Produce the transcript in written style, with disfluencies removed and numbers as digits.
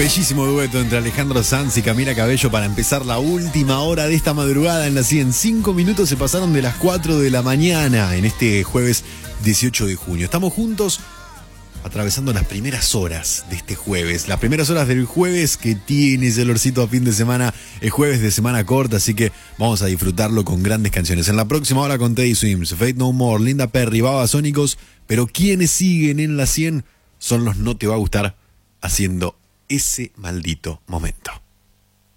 Bellísimo dueto entre Alejandro Sanz y Camila Cabello para empezar la última hora de esta madrugada en la 100. 5 minutos se pasaron de las 4 de la mañana en este jueves 18 de junio. Estamos juntos atravesando las primeras horas de este jueves. Las primeras horas del jueves que tiene ese olorcito a fin de semana. El jueves de semana corta, así que vamos a disfrutarlo con grandes canciones. En la próxima hora con Teddy Swims, Faith No More, Linda Perry, Babasónicos. Pero quienes siguen en la 100 son los No Te Va a Gustar haciendo ese maldito momento.